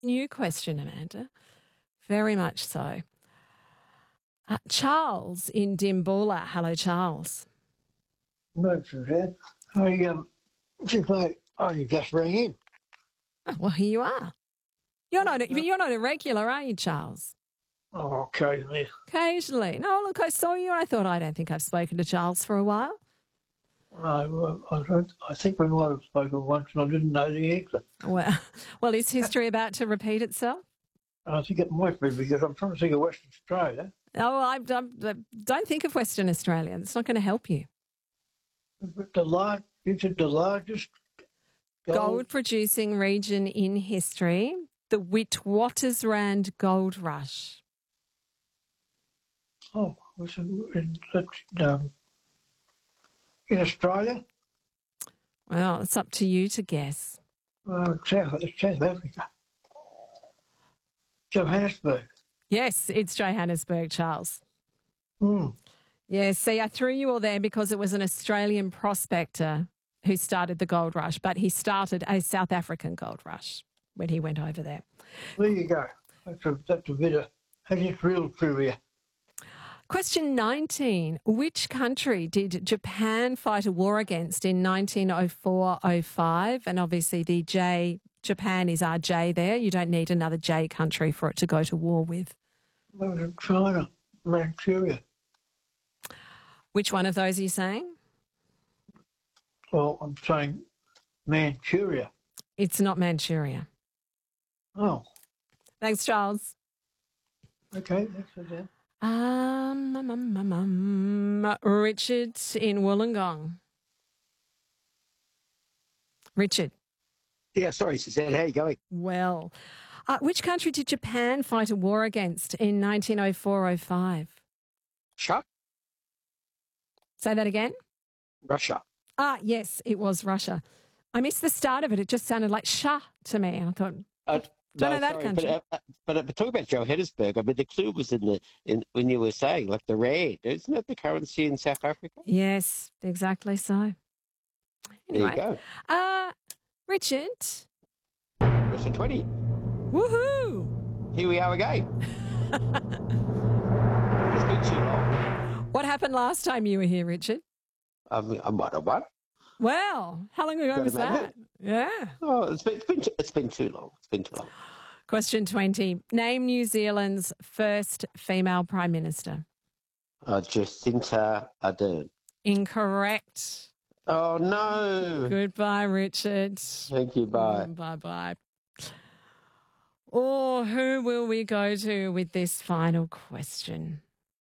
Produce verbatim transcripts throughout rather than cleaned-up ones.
New question, Amanda. Very much so. Uh, Charles in Dimboola. Hello, Charles. No, Suzanne. I, um, just like, I just rang in. Oh, well, here you are. You're not, a, you're not a regular, are you, Charles? Oh, occasionally. Occasionally. No, look, I saw you and I thought, I don't think I've spoken to Charles for a while. I, I, don't, I think we might have spoken once and I didn't know the answer. Well, well, is history about to repeat itself? I think it might be because I'm trying to think of Western Australia. Oh, I, I don't think of Western Australia. It's not going to help you. The large, is it the largest gold? Gold producing region in history, the Witwatersrand Gold Rush. Oh, was it in, um, in Australia? Well, it's up to you to guess. Uh, South, South Africa. Johannesburg. Yes, it's Johannesburg, Charles. Hmm. Yeah, see, I threw you all there because it was an Australian prospector who started the gold rush, but he started a South African gold rush when he went over there. There you go. That's a, that's a bit of, that is real trivia. Question nineteen. Which country did Japan fight a war against in nineteen oh four oh five? And obviously the J, Japan is our J there. You don't need another J country for it to go to war with. That was in China, Manchuria. Which one of those are you saying? Well, I'm saying Manchuria. It's not Manchuria. Oh. Thanks, Charles. Okay, that's it then. Um, um, um, um, um, Richard in Wollongong. Richard. Yeah, sorry, Suzanne. How are you going? Well, uh, which country did Japan fight a war against in nineteen oh four oh five? Russia? Say that again? Russia. Ah, yes, it was Russia. I missed the start of it. It just sounded like Shah to me. And I thought, Uh, don't no, know that sorry, country. But, uh, but, uh, but talk about Johannesburg. I mean, the clue was in the in when you were saying like the rand. Isn't that the currency in South Africa? Yes, exactly so. Anyway, There you go. Uh, Richard. Question twenty. Woohoo! Here we are again. It's been too long. What happened last time you were here, Richard? Um, I might have won. Well, how long ago Got was a minute? that? Yeah. Oh, it's been, it's been too, it's been too long. It's been too long. Question twenty. Name New Zealand's first female Prime Minister. Uh, Jacinta Ardern. Incorrect. Oh no! Goodbye, Richard. Thank you. Bye. Bye bye. Or who will we go to with this final question?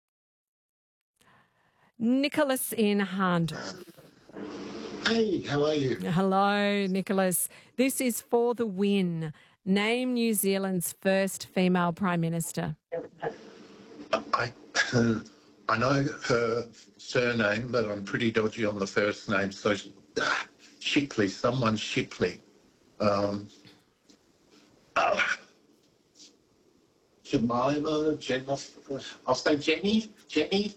Nicholas in Harndorf. Hey, how are you? Hello, Nicholas. This is for the win. Name New Zealand's first female Prime Minister. I I know her surname, but I'm pretty dodgy on the first name. So ah, Shipley, someone Shipley. Um, oh, Jemima, Jenna. I'll say Jenny. Jenny.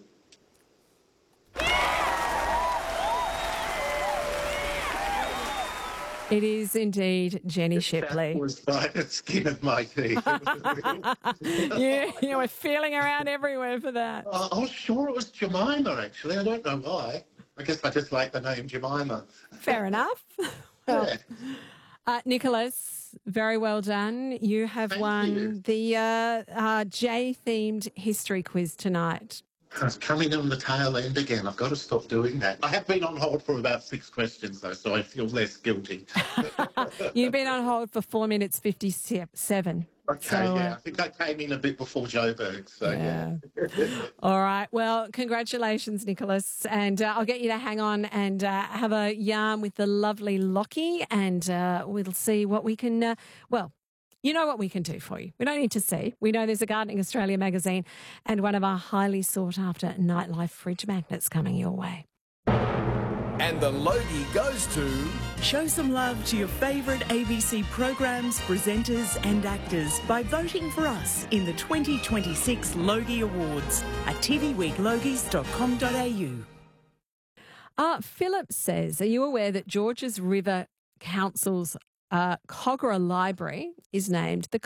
It is indeed Jenny Shipley. That was by the skin of my teeth. you, you were feeling around everywhere for that. Uh, I was sure it was Jemima, actually. I don't know why. I guess I just like the name Jemima. Fair enough. Well, Yeah. uh, Nicholas, very well done. You have Thank won you. the uh, uh, J-themed history quiz tonight. I was coming on the tail end again. I've got to stop doing that. I have been on hold for about six questions, though, so I feel less guilty. You've been on hold for four minutes fifty-seven. Okay, So, uh, yeah. I think I came in a bit before Joburg, so yeah. All right. Well, congratulations, Nicholas. And uh, I'll get you to hang on and uh, have a yarn with the lovely Lockie, and uh, we'll see what we can, uh, well, you know what we can do for you. We don't need to see. We know there's a Gardening Australia magazine and one of our highly sought-after nightlife fridge magnets coming your way. And the Logie goes to... Show some love to your favourite A B C programs, presenters and actors by voting for us in the twenty twenty-six Logie Awards at t v week logies dot com dot a u. Uh, Philip says, are you aware that Georges River Council's uh, Kogarah Library is named the